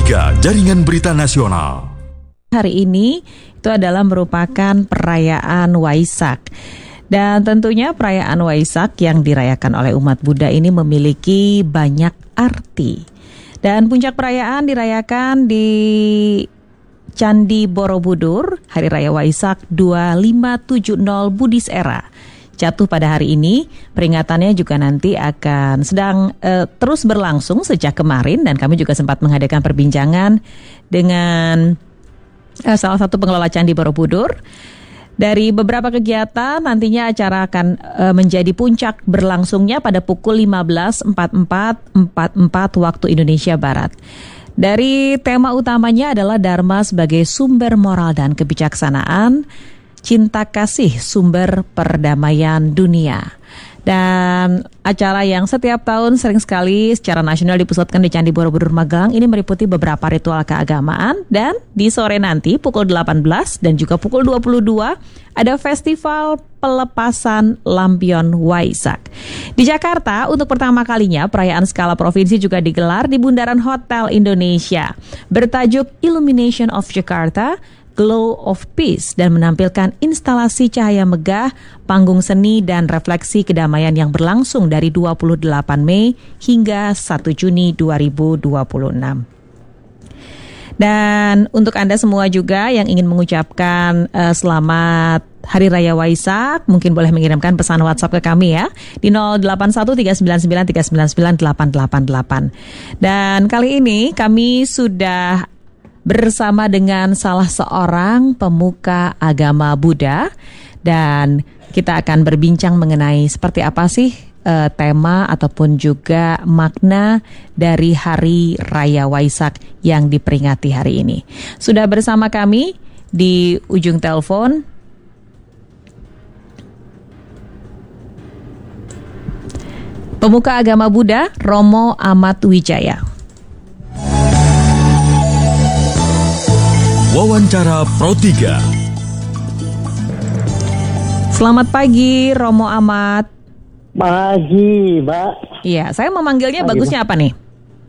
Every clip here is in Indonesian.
Jaringan Berita Nasional. Hari ini itu adalah merupakan perayaan Waisak. Dan tentunya perayaan Waisak yang dirayakan oleh umat Buddha ini memiliki banyak arti. Dan puncak perayaan dirayakan di Candi Borobudur, Hari Raya Waisak 2570 Buddhist Era. Jatuh pada hari ini, peringatannya juga nanti akan sedang terus berlangsung sejak kemarin. Dan kami juga sempat mengadakan perbincangan dengan salah satu pengelola Candi Borobudur. Dari beberapa kegiatan, nantinya acara akan menjadi puncak berlangsungnya pada pukul 15.44 waktu Indonesia Barat. Dari tema utamanya adalah Dharma sebagai sumber moral dan kebijaksanaan, cinta kasih sumber perdamaian dunia. Dan acara yang setiap tahun sering sekali secara nasional dipusatkan di Candi Borobudur Magelang ini meliputi beberapa ritual keagamaan. Dan di sore nanti pukul 18 dan juga pukul 22 ada festival pelepasan lampion Waisak. Di Jakarta untuk pertama kalinya perayaan skala provinsi juga digelar di Bundaran Hotel Indonesia bertajuk Illumination of Jakarta, Glow of Peace, dan menampilkan instalasi cahaya megah, panggung seni dan refleksi kedamaian yang berlangsung dari 28 Mei hingga 1 Juni 2026. Dan untuk Anda semua juga yang ingin mengucapkan selamat Hari Raya Waisak, mungkin boleh mengirimkan pesan WhatsApp ke kami ya di 081399398888. Dan kali ini kami sudah bersama dengan salah seorang pemuka agama Buddha, dan kita akan berbincang mengenai seperti apa sih tema ataupun juga makna dari Hari Raya Waisak yang diperingati hari ini. Sudah bersama kami di ujung telepon pemuka agama Buddha Romo Ahmad Wijaya. Wawancara Pro 3. Selamat pagi Romo Ahmad. Pagi, Mbak. Iya, saya memanggilnya pagi, bagusnya apa nih?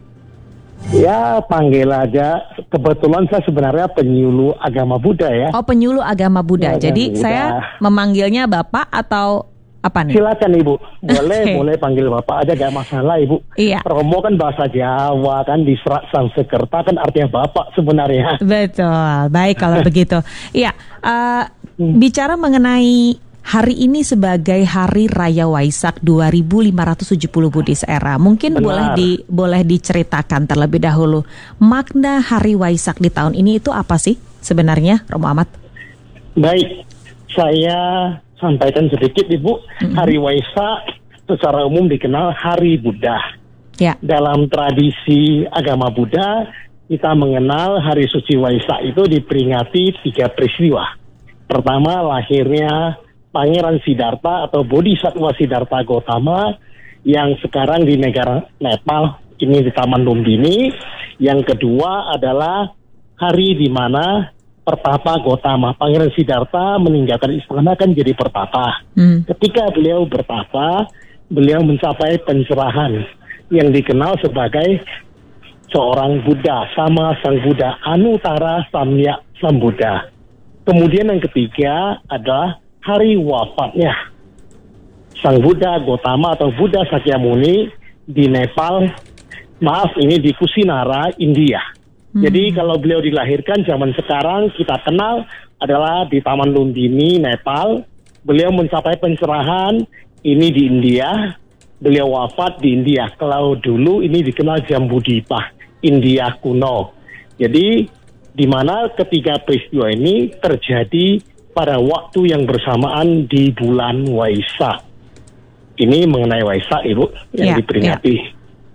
Ya, panggil aja. Kebetulan saya sebenarnya penyuluh agama Buddha ya. Oh, penyuluh agama Buddha. Ya, jadi Buddha. Saya memanggilnya Bapak atau apa nih? Silakan Ibu. Boleh panggil Bapak aja, gak masalah Ibu. Iya. Romo kan bahasa Jawa kan, di Sanskerta kan artinya Bapak sebenarnya. Betul. Baik kalau begitu. Iya, bicara mengenai hari ini sebagai Hari Raya Waisak 2570 Buddhist Era. Mungkin boleh diceritakan terlebih dahulu makna Hari Waisak di tahun ini itu apa sih sebenarnya, Romo Ahmad? Baik, saya sampaikan sedikit Ibu. Hari Waisak secara umum dikenal Hari Buddha. Ya. Dalam tradisi agama Buddha, kita mengenal Hari Suci Waisak itu diperingati 3 peristiwa. Pertama, lahirnya Pangeran Siddhartha atau Bodhisattva Siddhartha Gautama yang sekarang di negara Nepal, ini di Taman Lumbini. Yang kedua adalah hari di mana pertapa Gautama, Pangeran Siddhartha meninggalkan istana kan jadi pertapa. Ketika beliau bertapa, beliau mencapai pencerahan yang dikenal sebagai seorang Buddha, sama Sang Buddha, Anuttara Samyak Sambuddha. Kemudian yang ketiga adalah hari wafatnya Sang Buddha Gautama atau Buddha Sakyamuni di Nepal, ini di Kusinara, India. Jadi kalau beliau dilahirkan zaman sekarang kita kenal adalah di Taman Lumbini, Nepal. Beliau mencapai pencerahan ini di India. Beliau wafat di India. Kalau dulu ini dikenal Jambudvipa, India kuno. Jadi di mana ketiga peristiwa ini terjadi pada waktu yang bersamaan di bulan Waisak. Ini mengenai Waisak, Ibu, yang diperingati. Ya.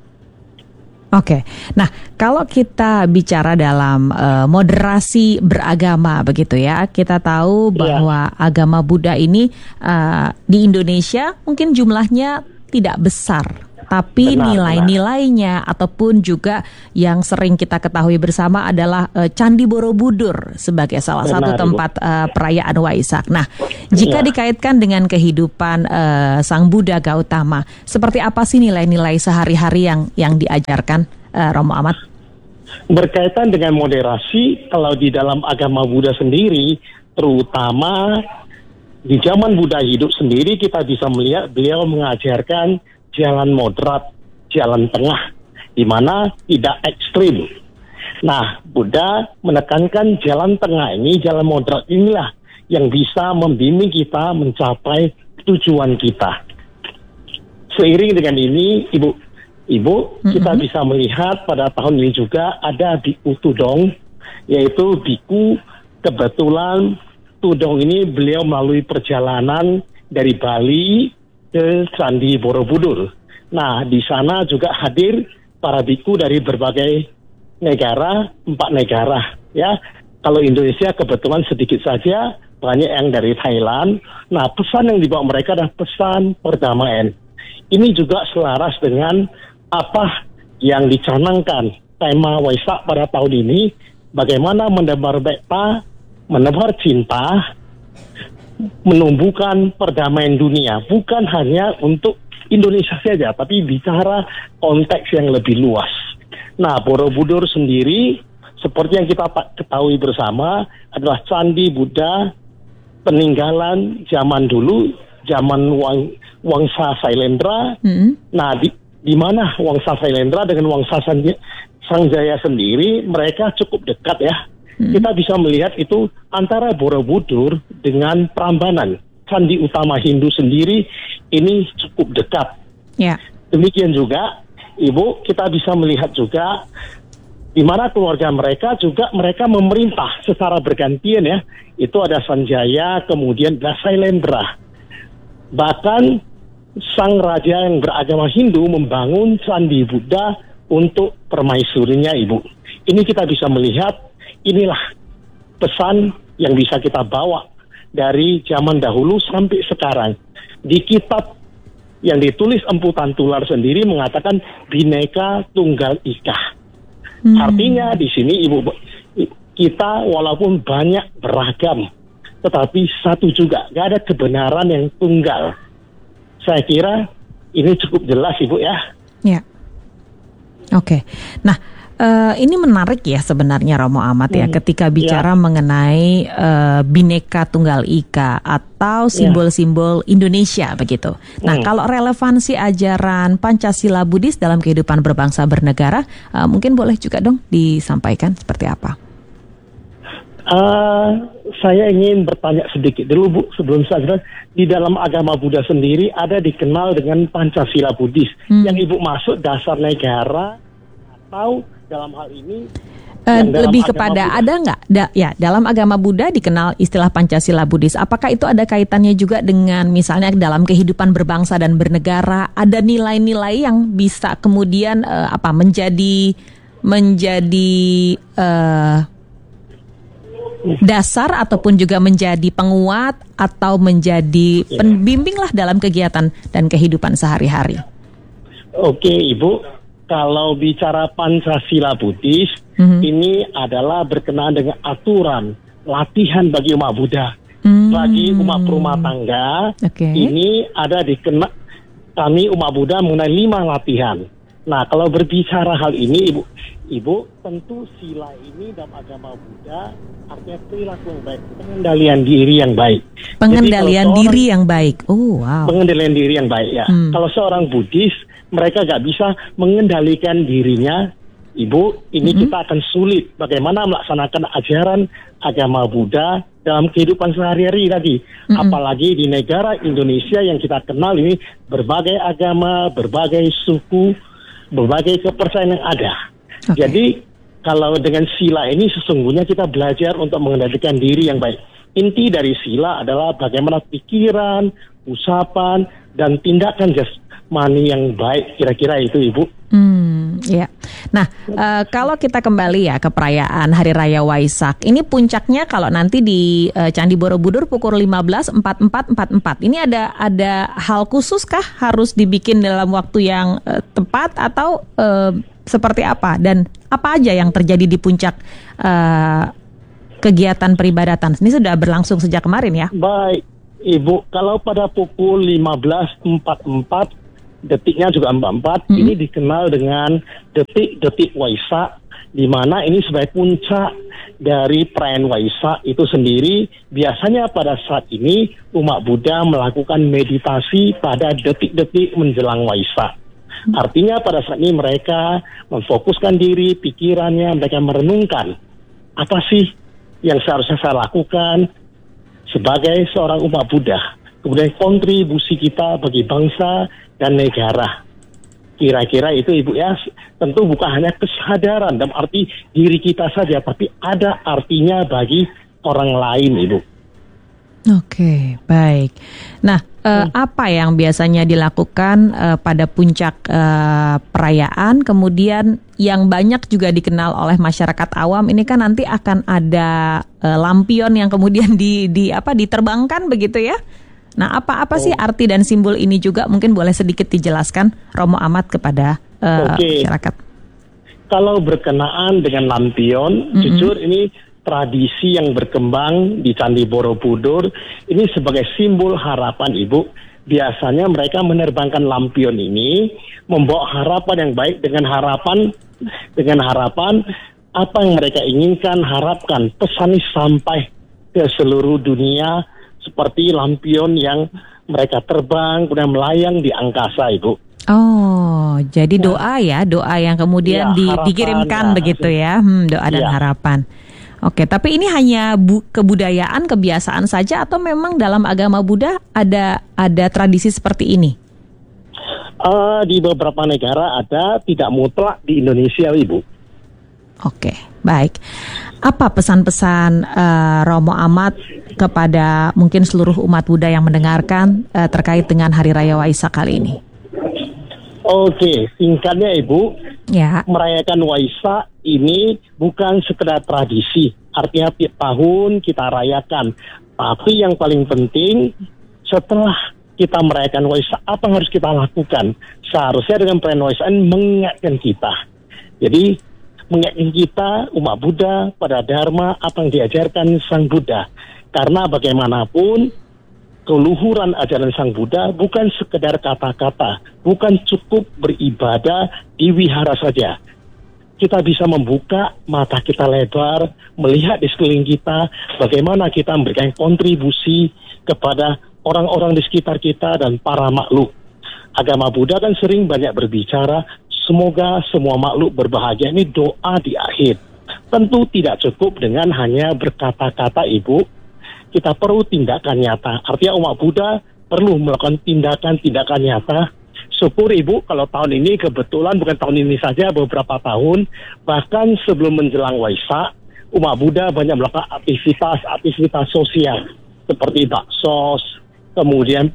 Oke, nah kalau kita bicara dalam moderasi beragama begitu ya, kita tahu bahwa agama Buddha ini di Indonesia mungkin jumlahnya tidak besar, tapi nilai-nilainya ataupun juga yang sering kita ketahui bersama adalah Candi Borobudur sebagai salah satu tempat perayaan Waisak. Nah, jika dikaitkan dengan kehidupan Sang Buddha Gautama, seperti apa sih nilai-nilai sehari-hari yang diajarkan Romo Ahmad? Berkaitan dengan moderasi, kalau di dalam agama Buddha sendiri, terutama di zaman Buddha hidup sendiri, kita bisa melihat beliau mengajarkan jalan moderat, jalan tengah, di mana tidak ekstrim. Nah, Buddha menekankan jalan tengah ini, jalan moderat inilah yang bisa membimbing kita mencapai tujuan kita. Seiring dengan ini, Ibu, kita bisa melihat pada tahun ini juga ada Biku Tudong, yaitu biku. Kebetulan Tudong ini beliau melalui perjalanan dari Bali ke Candi Borobudur. Nah, di sana juga hadir para biku dari berbagai negara, 4 negara. Ya, kalau Indonesia kebetulan sedikit saja, banyak yang dari Thailand. Nah, pesan yang dibawa mereka adalah pesan perdamaian. Ini juga selaras dengan apa yang dicanangkan tema Waisak pada tahun ini, bagaimana menebar bekta, menebar cinta, menumbuhkan perdamaian dunia, bukan hanya untuk Indonesia saja, tapi bicara konteks yang lebih luas. Nah, Borobudur sendiri, seperti yang kita ketahui bersama, adalah candi Buddha peninggalan zaman dulu, zaman Wangsa Sailendra. Nah, di mana Wangsa Sailendra dengan Wangsa Sanjaya sendiri, mereka cukup dekat ya. Kita bisa melihat itu antara Borobudur dengan Prambanan, candi utama Hindu sendiri, ini cukup dekat. Ya. Demikian juga, Ibu, kita bisa melihat juga di mana keluarga mereka juga mereka memerintah secara bergantian ya. Itu ada Sanjaya, kemudian ada Sailendra. Bahkan sang raja yang beragama Hindu membangun candi Buddha untuk permaisurinya, Ibu. Ini kita bisa melihat, inilah pesan yang bisa kita bawa dari zaman dahulu sampai sekarang. Di kitab yang ditulis Empu Tantular sendiri mengatakan Bhinneka Tunggal Ika. Artinya di sini, Ibu, kita walaupun banyak beragam, tetapi satu juga, gak ada kebenaran yang tunggal. Saya kira ini cukup jelas, Ibu ya. Ya. Oke. Nah, ini menarik ya sebenarnya Romo Ahmad ya, ketika bicara mengenai Bhinneka Tunggal Ika atau simbol-simbol Indonesia begitu. Nah, kalau relevansi ajaran Pancasila Buddhis dalam kehidupan berbangsa bernegara, mungkin boleh juga dong disampaikan seperti apa? Saya ingin bertanya sedikit dulu, Bu, sebelum saya di dalam agama Buddha sendiri ada dikenal dengan Pancasila Buddhis. Yang Ibu maksud dasar negara atau dalam hal ini lebih kepada Buddha, ada nggak? Dalam agama Buddha dikenal istilah Pancasila Buddhis. Apakah itu ada kaitannya juga dengan misalnya dalam kehidupan berbangsa dan bernegara ada nilai-nilai yang bisa kemudian menjadi dasar ataupun juga menjadi penguat atau menjadi pembimbing lah dalam kegiatan dan kehidupan sehari-hari? Oke, Ibu, kalau bicara Pancasila Buddhis, ini adalah berkenaan dengan aturan latihan bagi umat Buddha, bagi umat rumah tangga. Ini ada kami umat Buddha mengenai 5 latihan. Nah, kalau berbicara hal ini, Ibu, tentu sila ini dalam agama Buddha artinya perilaku yang baik, pengendalian diri yang baik. Pengendalian diri yang baik. Oh, wow. Pengendalian diri yang baik ya. Kalau seorang Buddhis, mereka gak bisa mengendalikan dirinya, Ibu, ini kita akan sulit bagaimana melaksanakan ajaran agama Buddha dalam kehidupan sehari-hari tadi. Apalagi di negara Indonesia yang kita kenal ini berbagai agama, berbagai suku, berbagai kepercayaan yang ada. Jadi kalau dengan sila ini sesungguhnya kita belajar untuk mengendalikan diri yang baik. Inti dari sila adalah bagaimana pikiran, usapan, dan tindakan jasmani yang baik. Kira-kira itu, Ibu. Ya. Nah, kalau kita kembali ya ke perayaan Hari Raya Waisak, ini puncaknya kalau nanti di Candi Borobudur pukul 15.44. Ini ada hal khusus kah harus dibikin dalam waktu yang tepat atau seperti apa? Dan apa aja yang terjadi di puncak kegiatan peribadatan? Ini sudah berlangsung sejak kemarin ya? Baik, Ibu. Kalau pada pukul 15.44, detiknya juga 44, ini dikenal dengan detik-detik Waisak di mana ini sebagai puncak dari perayaan Waisak itu sendiri. Biasanya pada saat ini umat Buddha melakukan meditasi pada detik-detik menjelang Waisak. Artinya pada saat ini mereka memfokuskan diri, pikirannya, mereka merenungkan apa sih yang seharusnya saya lakukan sebagai seorang umat Buddha. Kemudian kontribusi kita bagi bangsa dan negara. Kira-kira itu Ibu ya, tentu bukan hanya kesadaran dalam arti diri kita saja, tapi ada artinya bagi orang lain Ibu. Oke, baik. Nah, apa yang biasanya dilakukan pada puncak perayaan, kemudian yang banyak juga dikenal oleh masyarakat awam ini kan nanti akan ada lampion yang kemudian diterbangkan begitu ya? Nah, apa sih arti dan simbol ini juga mungkin boleh sedikit dijelaskan Romo Ahmad kepada masyarakat. Kalau berkenaan dengan lampion, jujur ini tradisi yang berkembang di Candi Borobudur ini sebagai simbol harapan Ibu. Biasanya mereka menerbangkan lampion ini membawa harapan yang baik dengan harapan apa yang mereka inginkan, harapkan pesan ini sampai ke seluruh dunia seperti lampion yang mereka terbang kemudian melayang di angkasa Ibu. Oh, jadi doa yang kemudian dikirimkan begitu ya, doa dan harapan. Oke, tapi ini hanya kebudayaan, kebiasaan saja atau memang dalam agama Buddha ada tradisi seperti ini? Di beberapa negara ada, tidak mutlak di Indonesia, Ibu. Oke, baik. Apa pesan-pesan Romo Ahmad kepada mungkin seluruh umat Buddha yang mendengarkan terkait dengan Hari Raya Waisak kali ini? Oke, singkatnya Ibu, merayakan Waisak ini bukan sekedar tradisi, artinya tiap tahun kita rayakan. Tapi yang paling penting, setelah kita merayakan Waisak, apa yang harus kita lakukan? Seharusnya dengan perayaan Waisak mengingatkan kita. Jadi, mengingatkan kita, umat Buddha, pada Dharma, apa yang diajarkan Sang Buddha. Karena bagaimanapun, keluhuran ajaran Sang Buddha bukan sekedar kata-kata, bukan cukup beribadah di wihara saja. Kita bisa membuka mata kita lebar, melihat di sekeliling kita, bagaimana kita memberikan kontribusi kepada orang-orang di sekitar kita dan para makhluk. Agama Buddha kan sering banyak berbicara, semoga semua makhluk berbahagia, ini doa di akhir. Tentu tidak cukup dengan hanya berkata-kata Ibu, kita perlu tindakan nyata. Artinya umat Buddha perlu melakukan tindakan-tindakan nyata. Syukur Ibu kalau tahun ini kebetulan bukan tahun ini saja, beberapa tahun bahkan sebelum menjelang Waisak, umat Buddha banyak melakukan aktivitas sosial seperti baksos, kemudian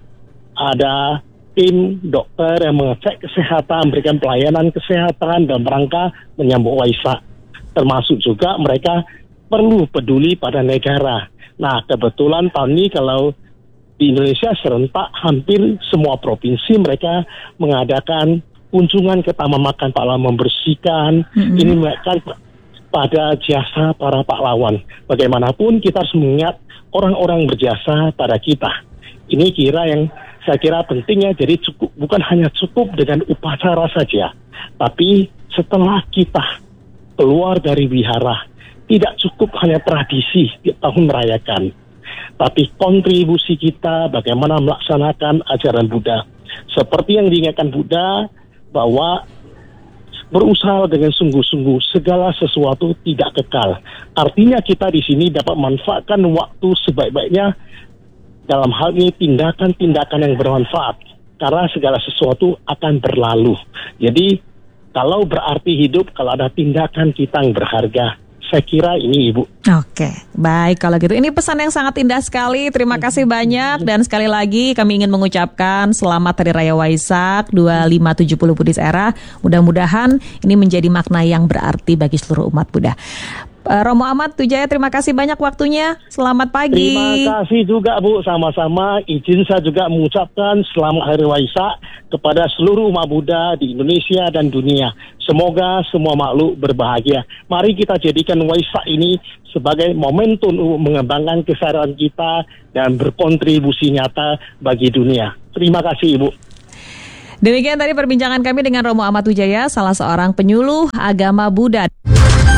ada tim dokter yang mengecek kesehatan, memberikan pelayanan kesehatan dalam rangka menyambut Waisak. Termasuk juga mereka perlu peduli pada negara. Nah, kebetulan tahun ini kalau di Indonesia serentak hampir semua provinsi mereka mengadakan kunjungan ke Taman Makam Pahlawan membersihkan, ini mengingatkan pada jasa para pahlawan. Bagaimanapun kita harus mengingat orang-orang berjasa pada kita. Ini saya kira pentingnya, jadi bukan hanya cukup dengan upacara saja, tapi setelah kita keluar dari wihara, tidak cukup hanya tradisi tiap tahun merayakan, tapi kontribusi kita bagaimana melaksanakan ajaran Buddha. Seperti yang diingatkan Buddha bahwa berusaha dengan sungguh-sungguh, segala sesuatu tidak kekal. Artinya kita di sini dapat manfaatkan waktu sebaik-baiknya, dalam hal ini tindakan-tindakan yang bermanfaat. Karena segala sesuatu akan berlalu. Jadi kalau berarti hidup, kalau ada tindakan kita yang berharga. Saya kira ini Ibu. Oke, baik kalau gitu. Ini pesan yang sangat indah sekali. Terima kasih banyak. Dan sekali lagi kami ingin mengucapkan selamat Hari Raya Waisak 2570 Buddhis Era. Mudah-mudahan ini menjadi makna yang berarti bagi seluruh umat Buddha. Romo Ahmad Tujaya, terima kasih banyak waktunya. Selamat pagi. Terima kasih juga Bu, sama-sama. Izin saya juga mengucapkan selamat Hari Waisak kepada seluruh umat Buddha di Indonesia dan dunia. Semoga semua makhluk berbahagia. Mari kita jadikan Waisak ini sebagai momentum mengembangkan kesadaran kita dan berkontribusi nyata bagi dunia. Terima kasih Ibu. Demikian tadi perbincangan kami dengan Romo Ahmad Tujaya, salah seorang penyuluh agama Buddha.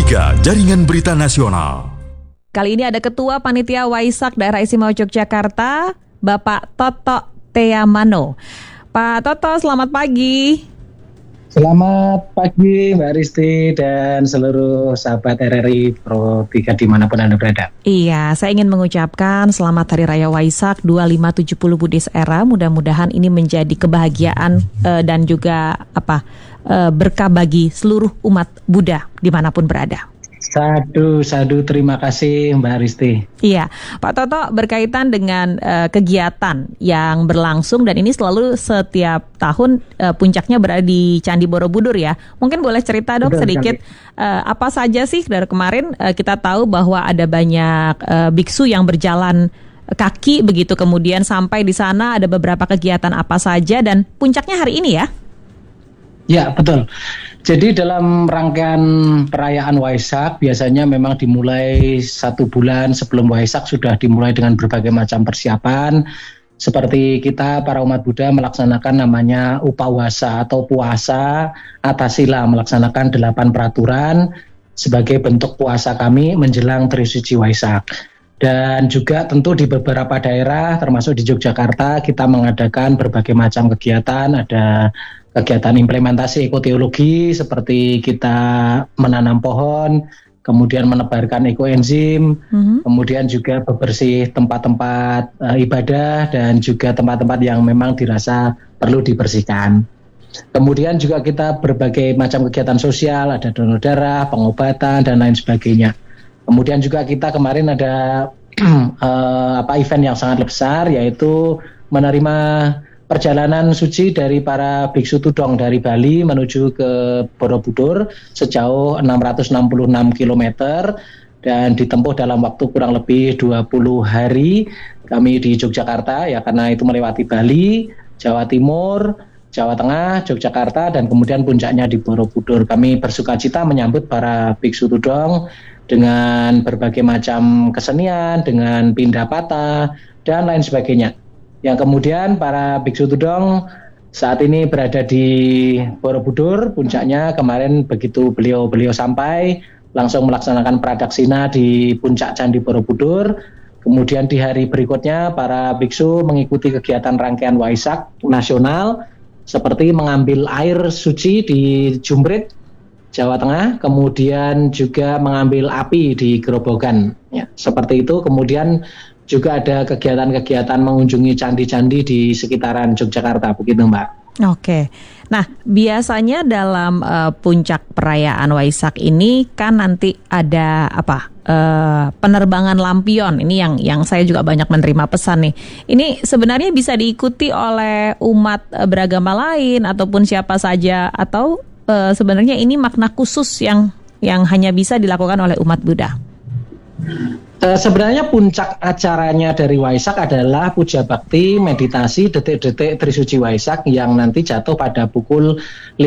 Jaringan Berita Nasional. Kali ini ada Ketua Panitia Waisak Daerah Istimewa Yogyakarta, Bapak Toto Teamano. Pak Toto, selamat pagi. Selamat pagi Mbak Risti dan seluruh sahabat RRI Pro 3 dimanapun Anda berada. Iya, saya ingin mengucapkan selamat Hari Raya Waisak 2570 Buddhis Era. Mudah-mudahan ini menjadi kebahagiaan dan juga berkah bagi seluruh umat Buddha dimanapun berada. Sadu, terima kasih Mbak Risti. Iya, Pak Toto, berkaitan dengan kegiatan yang berlangsung dan ini selalu setiap tahun puncaknya berada di Candi Borobudur ya. Mungkin boleh cerita dong sedikit apa saja sih dari kemarin kita tahu bahwa ada banyak biksu yang berjalan kaki begitu, kemudian sampai di sana ada beberapa kegiatan apa saja dan puncaknya hari ini ya? Ya, betul. Jadi dalam rangkaian perayaan Waisak biasanya memang dimulai 1 bulan sebelum Waisak sudah dimulai dengan berbagai macam persiapan. Seperti kita para umat Buddha melaksanakan namanya upawasa atau puasa atasila, melaksanakan 8 peraturan sebagai bentuk puasa kami menjelang Trisuci Waisak. Dan juga tentu di beberapa daerah termasuk di Yogyakarta kita mengadakan berbagai macam kegiatan, ada kegiatan implementasi ekoteologi seperti kita menanam pohon, kemudian menebarkan ekoenzim, kemudian juga bebersih tempat-tempat ibadah dan juga tempat-tempat yang memang dirasa perlu dibersihkan. Kemudian juga kita berbagai macam kegiatan sosial, ada donor darah, pengobatan dan lain sebagainya. Kemudian juga kita kemarin ada event yang sangat besar yaitu menerima perjalanan suci dari para biksu tudong dari Bali menuju ke Borobudur sejauh 666 km dan ditempuh dalam waktu kurang lebih 20 hari. Kami di Yogyakarta ya karena itu melewati Bali, Jawa Timur, Jawa Tengah, Yogyakarta dan kemudian puncaknya di Borobudur. Kami bersukacita menyambut para biksu tudong dengan berbagai macam kesenian, dengan pindah patah dan lain sebagainya. Yang kemudian para biksu tudong saat ini berada di Borobudur, puncaknya kemarin begitu beliau sampai langsung melaksanakan pradaksina di puncak Candi Borobudur. Kemudian di hari berikutnya para biksu mengikuti kegiatan rangkaian Waisak nasional seperti mengambil air suci di Jumbrit, Jawa Tengah, kemudian juga mengambil api di Grobogan. Ya, seperti itu. Kemudian juga ada kegiatan-kegiatan mengunjungi candi-candi di sekitaran Yogyakarta, begitu Mbak. Oke, nah biasanya dalam puncak perayaan Waisak ini kan nanti ada penerbangan lampion. Ini yang saya juga banyak menerima pesan nih. Ini sebenarnya bisa diikuti oleh umat beragama lain ataupun siapa saja atau sebenarnya ini makna khusus yang hanya bisa dilakukan oleh umat Buddha? Sebenarnya puncak acaranya dari Waisak adalah puja bakti meditasi detik-detik Trisuci Waisak yang nanti jatuh pada pukul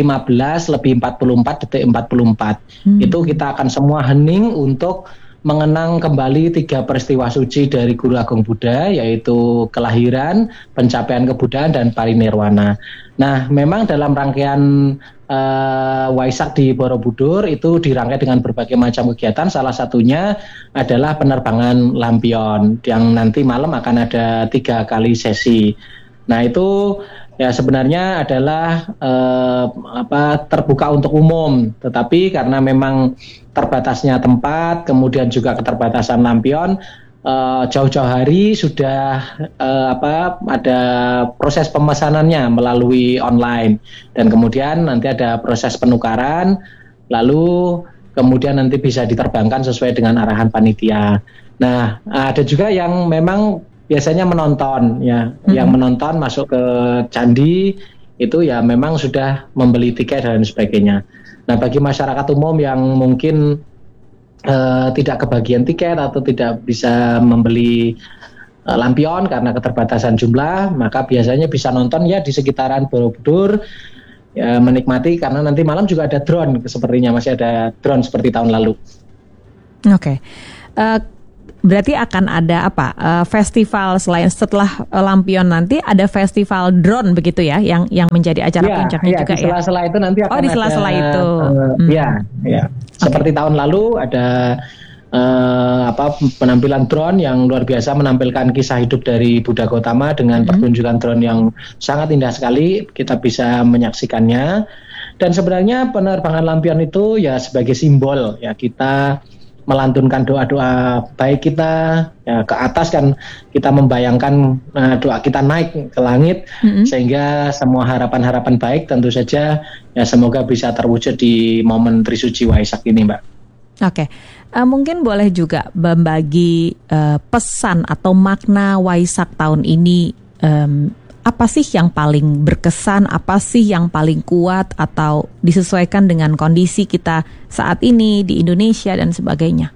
15:44 Itu kita akan semua hening untuk mengenang kembali 3 peristiwa suci dari Guru Agung Buddha, yaitu kelahiran, pencapaian kebudayaan dan parinirwana. Nah, memang dalam rangkaian Waisak di Borobudur itu dirangkai dengan berbagai macam kegiatan. Salah satunya adalah penerbangan lampion yang nanti malam akan ada 3 kali sesi. Nah itu ya sebenarnya adalah terbuka untuk umum, tetapi karena memang terbatasnya tempat, kemudian juga keterbatasan lampion, jauh-jauh hari sudah ada proses pemesanannya melalui online dan kemudian nanti ada proses penukaran, lalu kemudian nanti bisa diterbangkan sesuai dengan arahan panitia. Nah, ada juga yang memang biasanya menonton ya, yang menonton masuk ke candi itu ya memang sudah membeli tiket dan sebagainya. Nah, bagi masyarakat umum yang mungkin tidak kebagian tiket atau tidak bisa membeli lampion karena keterbatasan jumlah, maka biasanya bisa nonton ya di sekitaran Borobudur, ya, menikmati karena nanti malam juga ada drone, sepertinya masih ada drone seperti tahun lalu. Oke. berarti akan ada apa? Festival setelah lampion nanti ada festival drone begitu ya, yang menjadi acara puncaknya juga ya. Di sela-sela itu nanti akan di sela-sela itu. Ya. Seperti tahun lalu ada penampilan drone yang luar biasa, menampilkan kisah hidup dari Buddha Gautama dengan pertunjukan drone yang sangat indah sekali. Kita bisa menyaksikannya. Dan sebenarnya penerbangan lampion itu ya sebagai simbol ya, kita melantunkan doa-doa baik kita ya ke atas, kan kita membayangkan doa kita naik ke langit, sehingga semua harapan-harapan baik tentu saja ya semoga bisa terwujud di momen Trisuci Waisak ini, Mbak. Oke. Mungkin boleh juga membagi pesan atau makna Waisak tahun ini, apa sih yang paling berkesan, apa sih yang paling kuat, atau disesuaikan dengan kondisi kita saat ini di Indonesia dan sebagainya?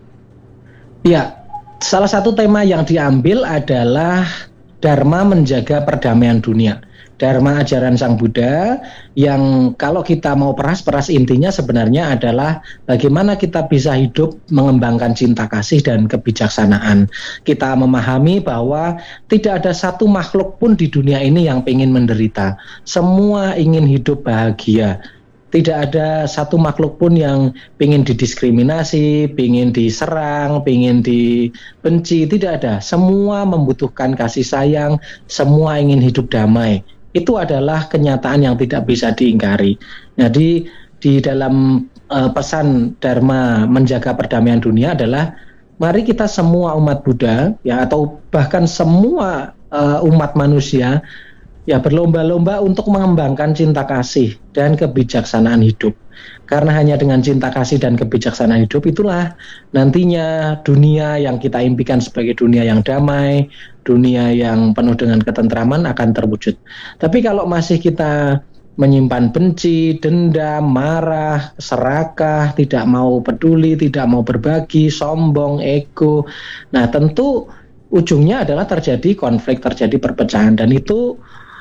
Ya, salah satu tema yang diambil adalah Dharma menjaga perdamaian dunia. Dharma ajaran Sang Buddha yang kalau kita mau peras intinya sebenarnya adalah bagaimana kita bisa hidup mengembangkan cinta kasih dan kebijaksanaan. Kita memahami bahwa tidak ada satu makhluk pun di dunia ini yang ingin menderita. Semua ingin hidup bahagia. Tidak ada satu makhluk pun yang ingin didiskriminasi, ingin diserang, ingin dibenci. Tidak ada. Semua membutuhkan kasih sayang, semua ingin hidup damai. Itu adalah kenyataan yang tidak bisa diingkari. Jadi di dalam pesan Dharma menjaga perdamaian dunia adalah mari kita semua umat Buddha ya, atau bahkan semua umat manusia ya berlomba-lomba untuk mengembangkan cinta kasih dan kebijaksanaan hidup. Karena hanya dengan cinta kasih dan kebijaksanaan hidup itulah nantinya dunia yang kita impikan sebagai dunia yang damai, dunia yang penuh dengan ketentraman akan terwujud. Tapi kalau masih kita menyimpan benci, dendam, marah, serakah, tidak mau peduli, tidak mau berbagi, sombong, ego, nah tentu ujungnya adalah terjadi konflik, terjadi perpecahan, dan itu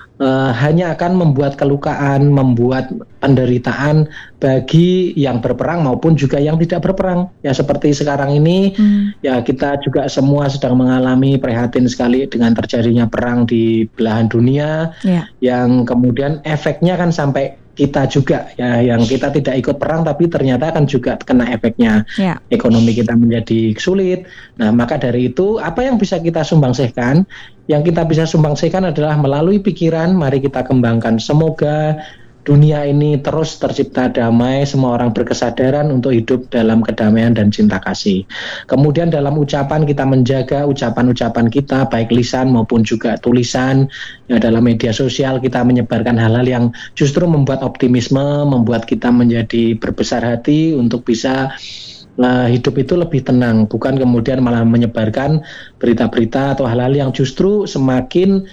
hanya akan membuat kelukaan, membuat penderitaan bagi yang berperang maupun juga yang tidak berperang. Ya seperti sekarang ini, ya kita juga semua sedang mengalami prihatin sekali dengan terjadinya perang di belahan dunia, yang kemudian efeknya kan sampai kita juga ya, yang kita tidak ikut perang tapi ternyata kan juga kena efeknya. Ekonomi kita menjadi sulit. Nah, maka dari itu apa yang bisa kita sumbangsihkan? Yang kita bisa sumbangsihkan adalah melalui pikiran, mari kita kembangkan. Semoga dunia ini terus tercipta damai, semua orang berkesadaran untuk hidup dalam kedamaian dan cinta kasih. Kemudian dalam ucapan kita menjaga ucapan-ucapan kita, baik lisan maupun juga tulisan. Ya, dalam media sosial kita menyebarkan hal-hal yang justru membuat optimisme, membuat kita menjadi berbesar hati untuk bisa hidup itu lebih tenang, bukan kemudian malah menyebarkan berita-berita atau hal-hal yang justru semakin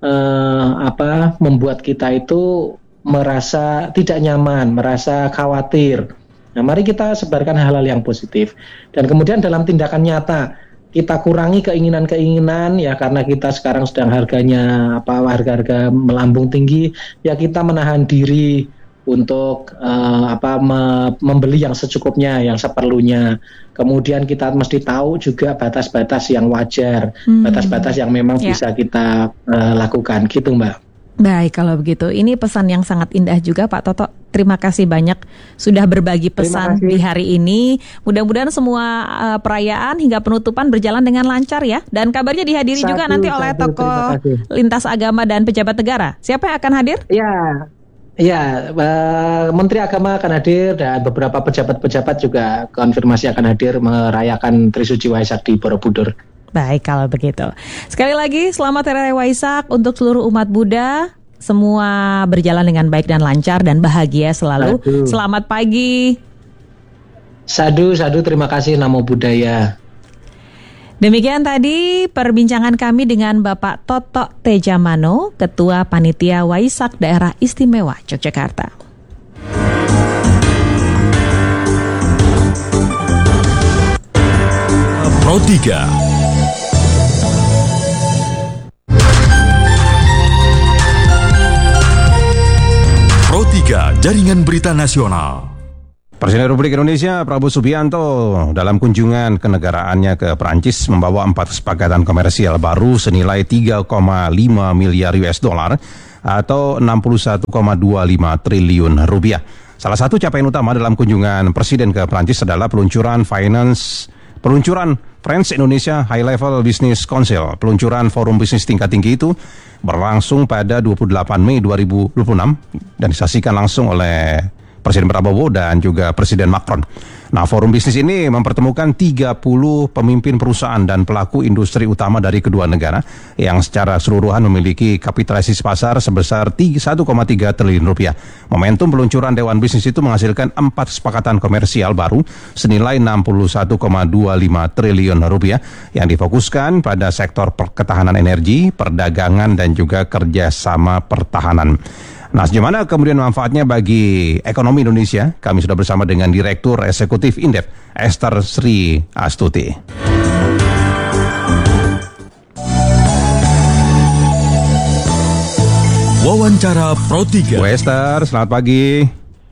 membuat kita itu merasa tidak nyaman, merasa khawatir. Nah, mari kita sebarkan hal-hal yang positif. Dan kemudian dalam tindakan nyata, kita kurangi keinginan-keinginan ya, karena kita sekarang sedang harga-harga melambung tinggi, ya kita menahan diri untuk membeli yang secukupnya, yang seperlunya. Kemudian kita mesti tahu juga batas-batas yang wajar, batas-batas yang memang bisa kita lakukan, gitu Mbak. Baik, kalau begitu. Ini pesan yang sangat indah juga Pak Toto. Terima kasih banyak sudah berbagi pesan di hari ini. Mudah-mudahan semua perayaan hingga penutupan berjalan dengan lancar ya. Dan kabarnya dihadiri juga nanti oleh tokoh lintas agama dan pejabat negara. Siapa yang akan hadir? Ya, Menteri Agama akan hadir dan beberapa pejabat-pejabat juga konfirmasi akan hadir merayakan Trisuci Waisak di Borobudur. Baik, kalau begitu. Sekali lagi, selamat Hari Raya Waisak untuk seluruh umat Buddha. Semua berjalan dengan baik dan lancar dan bahagia selalu. Selamat pagi. Sadu, terima kasih, Namo Buddhaya. Demikian tadi perbincangan kami dengan Bapak Toto Tejamano, Ketua Panitia Waisak Daerah Istimewa Yogyakarta. Pro 3. Pro 3 Jaringan Berita Nasional. Presiden Republik Indonesia Prabowo Subianto dalam kunjungan kenegaraannya ke Perancis membawa 4 kesepakatan komersial baru senilai 3,5 miliar US dollar atau 61,25 triliun rupiah. Salah satu capaian utama dalam kunjungan Presiden ke Perancis adalah peluncuran French Indonesia High Level Business Council. Peluncuran forum bisnis tingkat tinggi itu berlangsung pada 28 Mei 2026 dan disaksikan langsung oleh Presiden Prabowo dan juga Presiden Macron. Nah, forum bisnis ini mempertemukan 30 pemimpin perusahaan dan pelaku industri utama dari kedua negara yang secara keseluruhan memiliki kapitalisasi pasar sebesar 1,3 triliun rupiah. Momentum peluncuran Dewan Bisnis itu menghasilkan 4 kesepakatan komersial baru senilai 61,25 triliun rupiah yang difokuskan pada sektor ketahanan energi, perdagangan, dan juga kerjasama pertahanan. Nah, bagaimana kemudian manfaatnya bagi ekonomi Indonesia? Kami sudah bersama dengan Direktur Eksekutif Indef, Esther Sri Astuti. Wawancara Pro 3. Bu Esther, selamat pagi.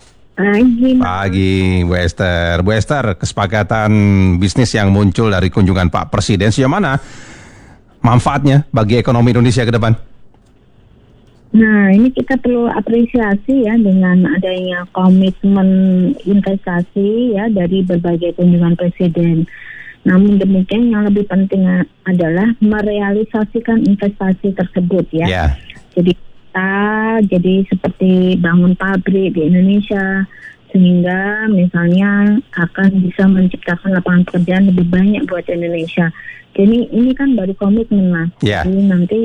Pagi, Bu Esther. Bu Esther, kesepakatan bisnis yang muncul dari kunjungan Pak Presiden, sejauh mana manfaatnya bagi ekonomi Indonesia ke depan? Nah, ini kita perlu apresiasi ya dengan adanya komitmen investasi ya dari berbagai kunjungan Presiden. Namun demikian yang lebih penting adalah merealisasikan investasi tersebut ya. Yeah. Jadi seperti bangun pabrik di Indonesia sehingga misalnya akan bisa menciptakan lapangan pekerjaan lebih banyak buat Indonesia. Jadi ini kan baru komitmen, Mas. Yeah. Jadi nanti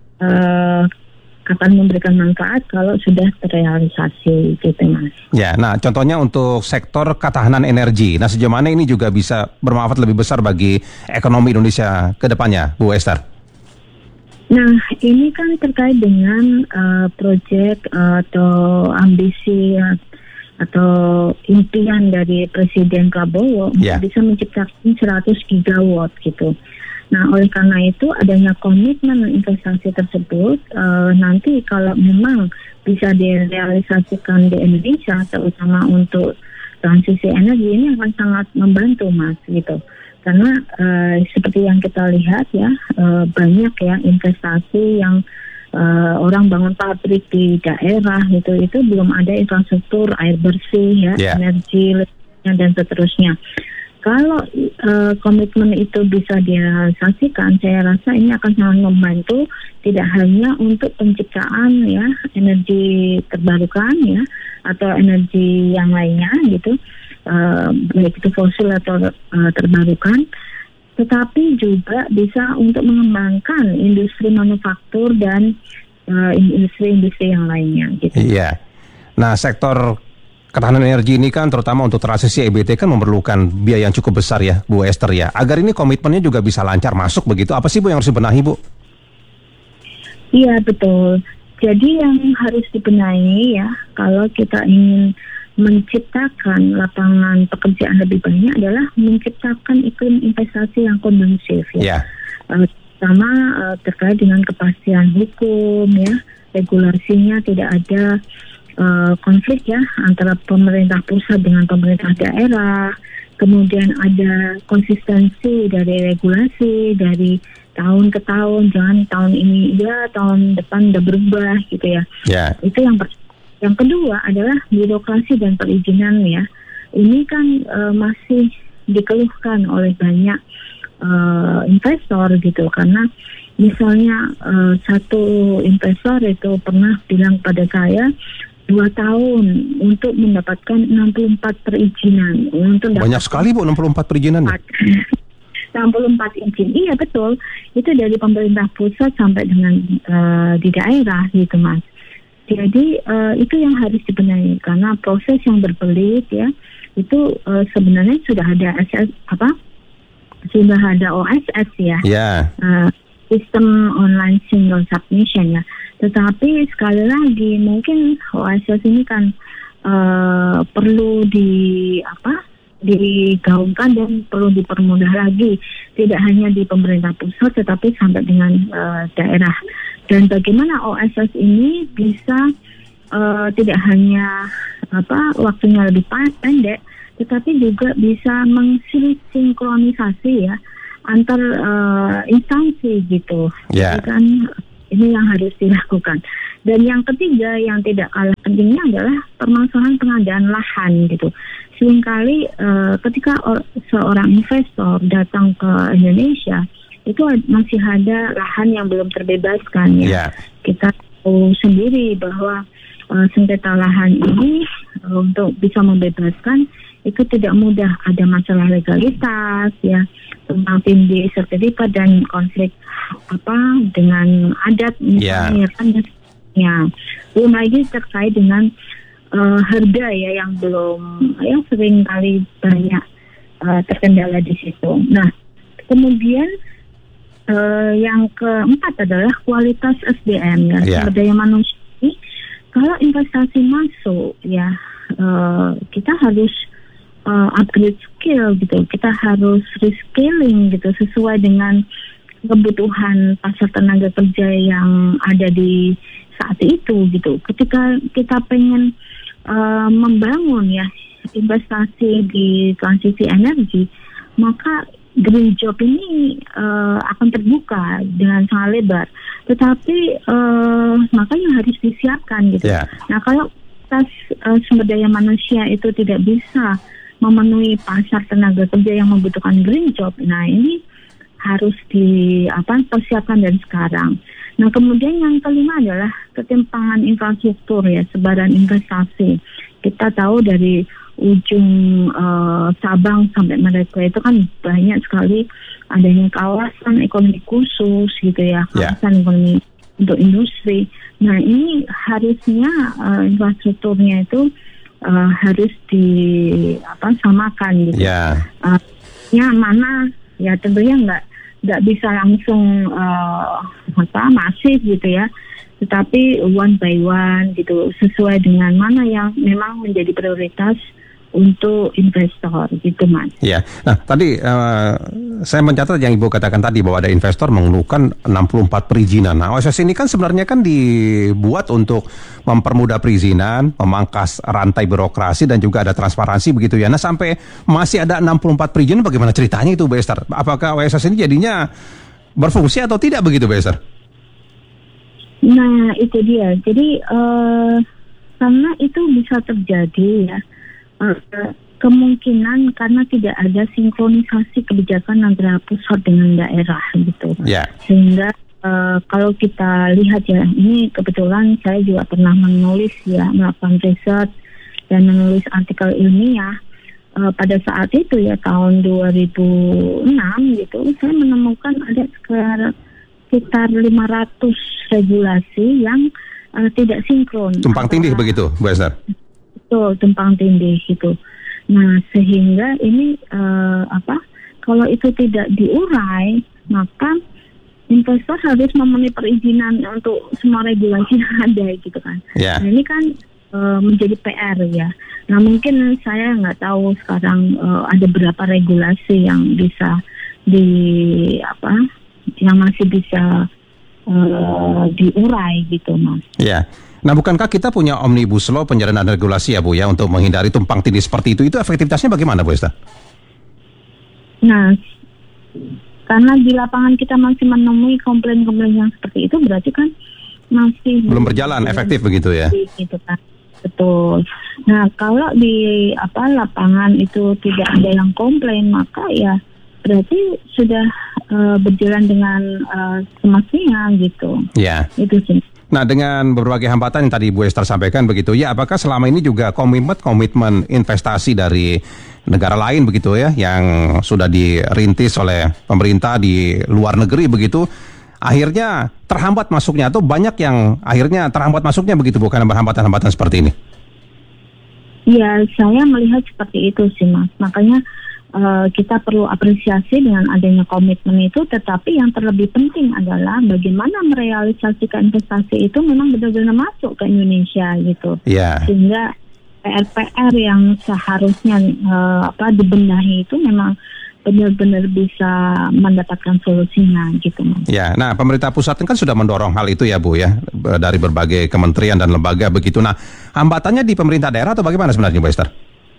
akan memberikan manfaat kalau sudah terrealisasi gitu, Mas. Ya, nah contohnya untuk sektor ketahanan energi. Nah, sejauh mana ini juga bisa bermanfaat lebih besar bagi ekonomi Indonesia ke depannya, Bu Esther? Nah, ini kan terkait dengan proyek atau ambisi atau impian dari Presiden Prabowo bisa menciptakan 100 gigawatt gitu. Nah, oleh karena itu adanya komitmen investasi tersebut nanti kalau memang bisa direalisasikan di Indonesia, terutama untuk transisi energi, ini akan sangat membantu, Mas, gitu. Karena seperti yang kita lihat ya, banyak ya investasi yang orang bangun pabrik di daerah itu belum ada infrastruktur air bersih ya, energi dan seterusnya. Kalau komitmen itu bisa direalisasikan, saya rasa ini akan sangat membantu tidak hanya untuk penciptaan ya energi terbarukan ya atau energi yang lainnya gitu, baik itu fosil atau terbarukan, tetapi juga bisa untuk mengembangkan industri manufaktur dan industri-industri yang lainnya gitu. Iya. Nah, sektor ketahanan energi ini kan terutama untuk transisi EBT kan memerlukan biaya yang cukup besar ya, Bu Esther ya. Agar ini komitmennya juga bisa lancar masuk begitu, apa sih Bu yang harus dibenahi, Bu? Iya, betul. Jadi yang harus dibenahi ya, kalau kita ingin menciptakan lapangan pekerjaan lebih banyak adalah menciptakan iklim investasi yang kondusif ya. Pertama terkait dengan kepastian hukum ya, regulasinya tidak ada konflik ya antara pemerintah pusat dengan pemerintah daerah, kemudian ada konsistensi dari regulasi dari tahun ke tahun, jangan tahun ini ya tahun depan udah berubah gitu ya. Itu yang pertama. Yang kedua adalah birokrasi dan perizinan ya. Ini kan masih dikeluhkan oleh banyak investor gitu, karena misalnya satu investor itu pernah bilang pada saya 2 tahun untuk mendapatkan 64 perizinan. Banyak sekali Bu, 64 perizinan. 64 izin, iya betul. Itu dari pemerintah pusat sampai dengan di daerah gitu, Mas. Jadi itu yang harus dibenahi karena proses yang berbelit ya itu sebenarnya sudah ada sudah ada OSS ya, sistem online single submission ya. Tetapi sekali lagi mungkin OSS ini kan perlu digaungkan dan perlu dipermudah lagi, tidak hanya di pemerintah pusat tetapi sampai dengan daerah. Dan bagaimana OSS ini bisa tidak hanya waktunya lebih pendek, tetapi juga bisa mensinkronisasi ya antar instansi gitu. Yeah. Jadi kan ini yang harus dilakukan. Dan yang ketiga yang tidak kalah pentingnya adalah permasalahan pengadaan lahan gitu. Seringkali ketika seorang investor datang ke Indonesia, itu masih ada lahan yang belum terbebaskan ya. Yeah. Kita tahu sendiri bahwa sengketa lahan ini untuk bisa membebaskan itu tidak mudah, ada masalah legalitas ya, tumpang tindih sertifikat dan konflik dengan adat misalnya kan ya. Belum lagi terkait dengan harga ya yang belum sering kali banyak terkendala di situ. Nah, kemudian yang keempat adalah kualitas SDM ya, sumber daya manusia. Kalau investasi masuk ya, kita harus upgrade skill gitu. Kita harus reskilling gitu sesuai dengan kebutuhan pasar tenaga kerja yang ada di saat itu gitu. Ketika kita pengen membangun ya investasi di transisi energi, maka green job ini akan terbuka dengan sangat lebar. Tetapi makanya harus disiapkan gitu. Yeah. Nah, kalau sumber daya manusia itu tidak bisa memenuhi pasar tenaga kerja yang membutuhkan green job, nah ini harus dipersiapkan dari sekarang. Nah, kemudian yang kelima adalah ketimpangan infrastruktur ya, sebaran investasi. Kita tahu dari ujung Sabang sampai Merauke itu kan banyak sekali adanya kawasan ekonomi khusus gitu ya, kawasan ekonomi untuk industri. Nah, ini harusnya infrastrukturnya itu harus disamakan gitu. Mana ya tentunya nggak bisa langsung masif gitu ya, tetapi one by one gitu, sesuai dengan mana yang memang menjadi prioritas untuk investor gitu, Mas. Ya, nah tadi saya mencatat yang Ibu katakan tadi bahwa ada investor mengeluhkan 64 perizinan. Nah, OSS ini kan sebenarnya kan dibuat untuk mempermudah perizinan, memangkas rantai birokrasi dan juga ada transparansi begitu ya. Nah, sampai masih ada 64 perizinan, bagaimana ceritanya itu, Bu Esther? Apakah OSS ini jadinya berfungsi atau tidak begitu, Bu Esther? Nah, itu dia. Jadi karena itu bisa terjadi ya, kemungkinan karena tidak ada sinkronisasi kebijakan antara pusat dengan daerah gitu. Sehingga kalau kita lihat ya, ini kebetulan saya juga pernah menulis ya, melakukan riset dan menulis artikel ilmiah pada saat itu ya, tahun 2006 gitu, saya menemukan ada sekitar 500 regulasi yang tidak sinkron. Tumpang tindih begitu, Bu Esther? Betul, tumpang tindih gitu. Nah, sehingga ini kalau itu tidak diurai, maka investor harus memenuhi perizinan untuk semua regulasi yang ada gitu kan. Nah, ini kan menjadi PR ya. Nah, mungkin saya nggak tahu sekarang ada berapa regulasi yang bisa yang masih bisa diurai gitu, Mas. Nah, bukankah kita punya Omnibus Law penyederhanaan regulasi ya, Bu ya, untuk menghindari tumpang tindih seperti itu? Itu efektivitasnya bagaimana, Bu Esther? Nah, karena di lapangan kita masih menemui komplain-komplain yang seperti itu, berarti kan masih belum berjalan efektif begitu ya? Gitu kan. Betul. Nah, kalau di lapangan itu tidak ada yang komplain, maka ya berarti sudah berjalan dengan semestinya gitu. Itu sih. Nah, dengan berbagai hambatan yang tadi Bu Esther sampaikan begitu ya, apakah selama ini juga komitmen investasi dari negara lain begitu ya, yang sudah dirintis oleh pemerintah di luar negeri begitu, akhirnya terhambat masuknya, atau banyak yang akhirnya terhambat masuknya begitu, bukan hambatan-hambatan seperti ini? Ya, saya melihat seperti itu sih, Mas. Makanya kita perlu apresiasi dengan adanya komitmen itu, tetapi yang terlebih penting adalah bagaimana merealisasikan investasi itu memang benar-benar masuk ke Indonesia gitu. Sehingga PR-PR yang seharusnya dibenahi itu memang benar-benar bisa mendapatkan solusinya gitu, Mas. Ya, nah pemerintah pusat kan sudah mendorong hal itu ya Bu ya, dari berbagai kementerian dan lembaga begitu. Nah, hambatannya di pemerintah daerah atau bagaimana sebenarnya Bu Esther?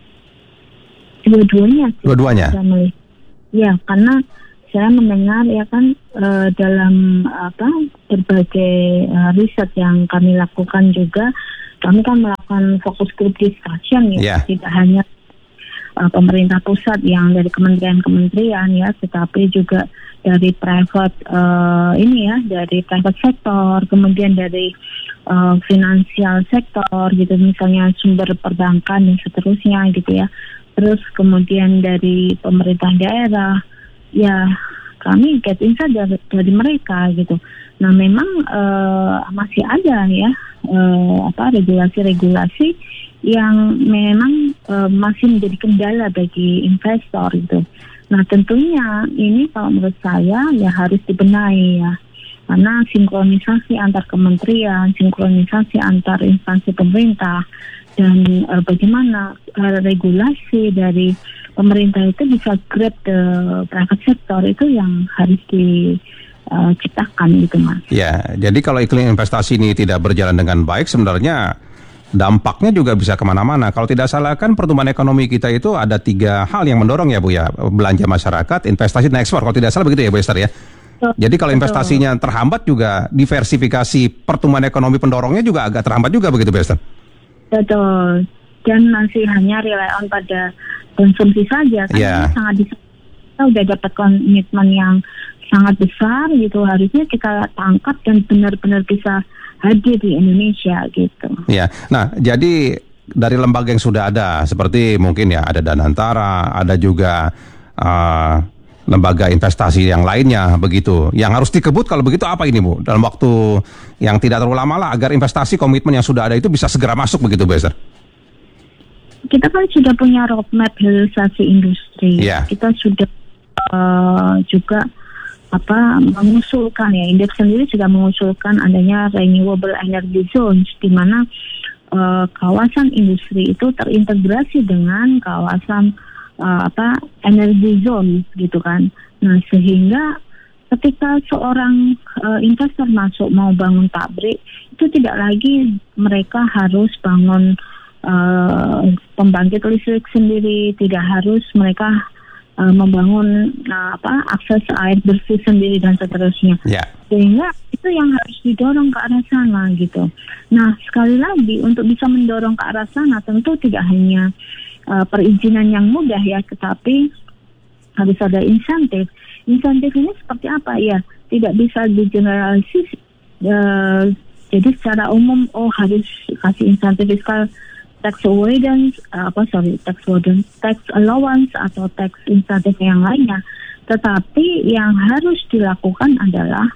Dua-duanya. Dua-duanya? Ya, karena saya mendengar ya kan dalam berbagai riset yang kami lakukan juga, kami kan melakukan fokus group discussion ya, tidak hanya pemerintah pusat yang dari kementerian-kementerian ya, tetapi juga dari private dari private sektor, kemudian dari finansial sektor gitu, misalnya sumber perbankan dan seterusnya gitu ya. Terus kemudian dari pemerintah daerah, ya kami get insight dari mereka gitu. Nah memang masih ada ya regulasi-regulasi yang memang masih menjadi kendala bagi investor gitu. Nah tentunya ini kalau menurut saya ya harus dibenahi ya, karena sinkronisasi antar kementerian, sinkronisasi antar instansi pemerintah, dan bagaimana regulasi dari pemerintah itu bisa grab the private sector itu yang harus diciptakan gitu, Mas. Ya, jadi kalau iklim investasi ini tidak berjalan dengan baik, sebenarnya dampaknya juga bisa kemana-mana. Kalau tidak salah kan pertumbuhan ekonomi kita itu ada 3 hal yang mendorong ya Bu ya, belanja masyarakat, investasi dan ekspor. Kalau tidak salah begitu ya Bu Esther ya. Jadi kalau investasinya terhambat juga diversifikasi pertumbuhan ekonomi pendorongnya juga agak terhambat juga begitu Bu Esther. Betul. Dan masih hanya rely on pada konsumsi saja kan sangat kita udah dapat komitmen yang sangat besar gitu, harusnya kita tangkap dan benar-benar bisa hadir di Indonesia gitu. Ya, nah jadi dari lembaga yang sudah ada seperti mungkin ya ada Danantara, ada juga lembaga investasi yang lainnya begitu. Yang harus dikebut kalau begitu apa ini Bu? Dalam waktu yang tidak terlalu lama lah agar investasi komitmen yang sudah ada itu bisa segera masuk begitu Bu Esther. Kita kan sudah punya roadmap hilirisasi industri. Kita sudah juga mengusulkan ya, Indef sendiri juga mengusulkan adanya renewable energy zones di mana kawasan industri itu terintegrasi dengan kawasan energy zone gitu kan. Nah sehingga ketika seorang investor masuk mau bangun pabrik itu tidak lagi mereka harus bangun pembangkit listrik sendiri, tidak harus mereka membangun akses air bersih sendiri dan seterusnya. Sehingga itu yang harus didorong ke arah sana gitu. Nah sekali lagi untuk bisa mendorong ke arah sana tentu tidak hanya perizinan yang mudah ya, tetapi harus ada insentif. Insentif ini seperti apa ya? Tidak bisa digeneralisis. Jadi secara umum harus kasih insentif fiskal, tax avoidance, tax allowance atau tax insentif yang lainnya. Tetapi yang harus dilakukan adalah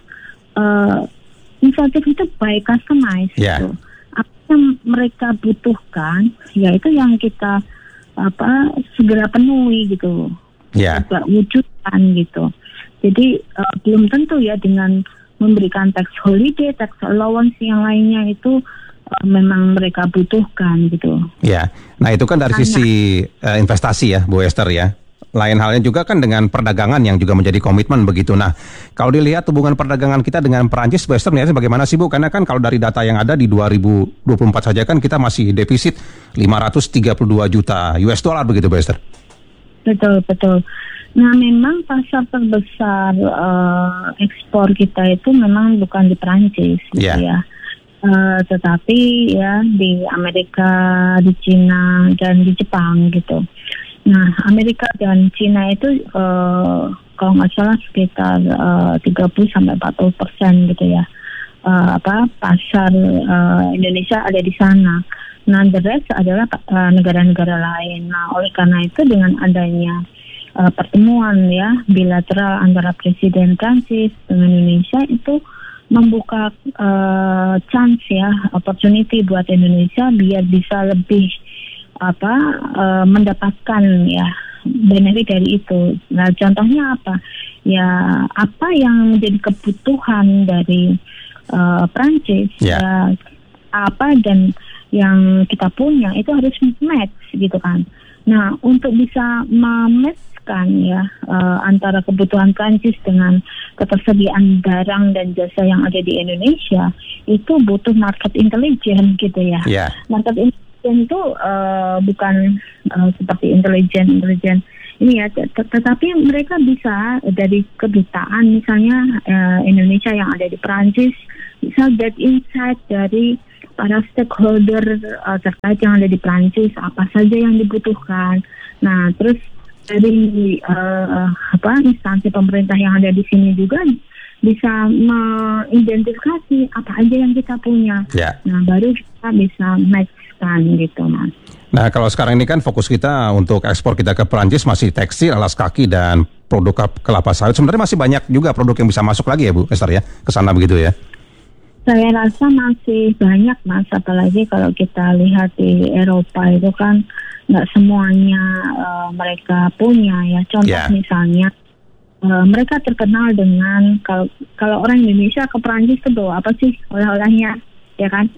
insentif itu by customize. Gitu. Apa yang mereka butuhkan, yaitu yang kita segera penuhi gitu, juga wujudkan gitu. Jadi belum tentu ya dengan memberikan tax holiday, tax allowance yang lainnya itu memang mereka butuhkan gitu. Ya, nah itu kan dari sisi investasi ya, Bu Esther ya. Lain halnya juga kan dengan perdagangan yang juga menjadi komitmen begitu. Nah, kalau dilihat hubungan perdagangan kita dengan Perancis, Bu Esther melihatnya bagaimana sih Bu? Karena kan kalau dari data yang ada di 2024 saja kan kita masih defisit 532 juta US dollar begitu Bu Esther. Betul. Nah memang pasar terbesar ekspor kita itu memang bukan di Perancis gitu ya. Tetapi ya di Amerika, di Cina, dan di Jepang gitu. Nah Amerika dan Cina itu kalau nggak salah sekitar 30-40% gitu ya. Pasar Indonesia ada di sana. Nah the rest adalah negara-negara lain. Nah oleh karena itu dengan adanya pertemuan ya bilateral antara Presiden Prancis dengan Indonesia itu membuka chance ya, opportunity buat Indonesia biar bisa lebih mendapatkan ya benefit dari itu. Nah contohnya apa? Ya apa yang menjadi kebutuhan dari Prancis ya apa dan yang kita punya itu harus match gitu kan. Nah, untuk bisa mematchkan ya antara kebutuhan Prancis dengan ketersediaan barang dan jasa yang ada di Indonesia, itu butuh market intelligence gitu ya. Yeah. Market intelligence itu bukan seperti intelijen ini ya, tetapi mereka bisa dari kedutaan misalnya Indonesia yang ada di Prancis bisa get insight dari para stakeholder terkait yang ada di Prancis, apa saja yang dibutuhkan. Nah, terus dari instansi pemerintah yang ada di sini juga bisa mengidentifikasi apa aja yang kita punya. Yeah. Nah, baru kita bisa matchkan gitu, Mas. Nah, kalau sekarang ini kan fokus kita untuk ekspor kita ke Perancis masih tekstil, alas kaki, dan produk kelapa sawit. Sebenarnya masih banyak juga produk yang bisa masuk lagi ya Bu Esther ya, ke sana begitu ya? Saya rasa masih banyak, Mas, apalagi kalau kita lihat di Eropa itu kan nggak semuanya mereka punya ya. Contoh misalnya mereka terkenal dengan kalau orang Indonesia ke Perancis itu bawa apa sih oleh-olehnya, ya kan?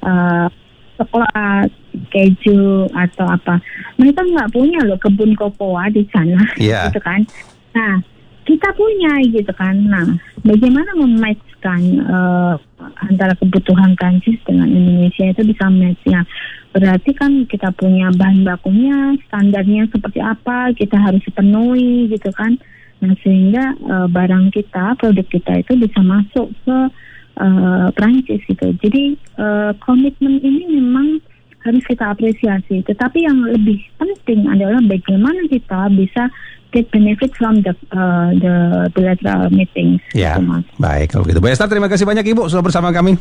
Coklat, keju atau apa. Mereka nggak punya loh kebun kokoa di sana, gitu kan? Nah, kita punya gitu kan. Nah, bagaimana mematchkan antara kebutuhan Prancis dengan Indonesia itu bisa match ya. Berarti kan kita punya bahan bakunya, standarnya seperti apa, kita harus penuhi gitu kan. Nah, sehingga barang kita, produk kita itu bisa masuk ke Prancis gitu. Jadi komitmen ini memang harus kita apresiasi. Tetapi yang lebih penting adalah bagaimana kita bisa get benefit from the bilateral meetings. Ya, gitu, Mas. Baik kalau gitu. Bu Esther, terima kasih banyak Ibu sudah bersama kami.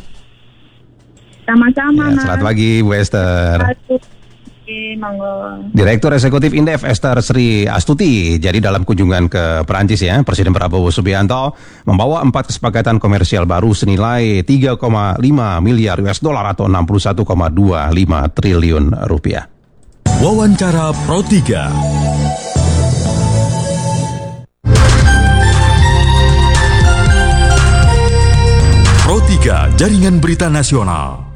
Sama-sama, Mas. Selamat pagi Bu Esther. Monggo. Direktur Eksekutif Indef Esther Sri Astuti. Jadi dalam kunjungan ke Perancis ya, Presiden Prabowo Subianto membawa 4 kesepakatan komersial baru senilai 3,5 miliar US dollar atau 61,25 triliun rupiah. Wawancara Pro 3. Pro 3 Jaringan Berita Nasional.